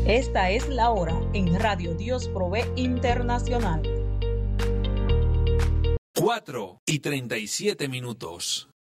Esta es la hora en Radio Dios Provee Internacional. 4:37.